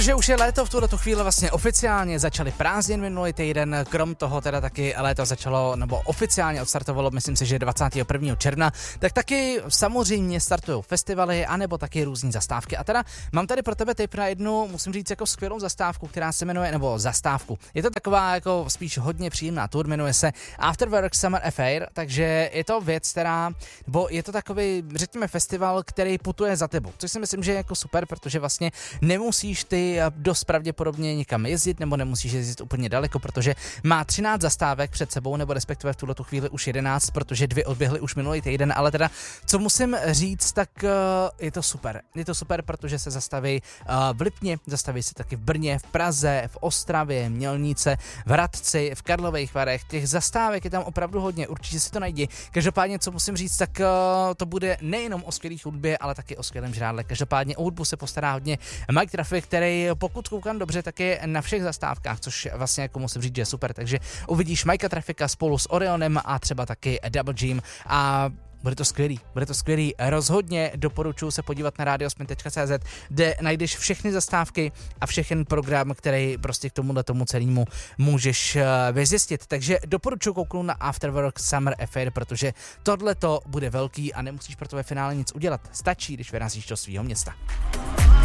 Že už je léto, v tuhletu chvíli vlastně oficiálně začaly prázdniny minulý týden, krom toho teda taky léto začalo, nebo oficiálně odstartovalo, myslím si, že 21. června, tak taky samozřejmě startují festivaly, anebo taky různý zastávky. A teda mám tady pro tebe tip na jednu, musím říct, jako skvělou zastávku, která se jmenuje, nebo zastávku. Je to taková jako spíš hodně příjemná tour, jmenuje se Afterwork Summer Affair, takže je to věc, která, nebo je to takový, řekněme, festival, který putuje za tebou, což si myslím, že je jako super, protože vlastně nemusíš ty dost pravděpodobně nikam jezdit, nebo nemusíš jezdit úplně daleko, protože má 13 zastávek před sebou, nebo respektive v tuhletu chvíli už 11, protože 2 odběhly už minulý týden, ale teda, co musím říct, tak je to super. Je to super, protože se zastaví v Lipně, zastaví se taky v Brně, v Praze, v Ostravě, Mělnice, v Hradci, v Karlových Varech. Těch zastávek je tam opravdu hodně, určitě si to najdi. Každopádně, co musím říct, tak to bude nejenom o skvělých hudbě, ale taky o skvělém žrádle. Každopádně o hudbu se postará hodně Mike Traffic, který pokud koukám dobře, tak je na všech zastávkách, což vlastně jako musím říct, že je super. Takže uvidíš Mikea Traffica spolu s Orionem a třeba taky Double Jim a bude to skvělý. Rozhodně doporučuji se podívat na radiosmin.cz, kde najdeš všechny zastávky a všechny program, který prostě k tomu celému můžeš vyzjistit. Takže doporučuji kouknout na Afterwork Summer Affair, protože tohleto bude velký a nemusíš pro to ve finále nic udělat. Stačí, když vyrazíš do svého města.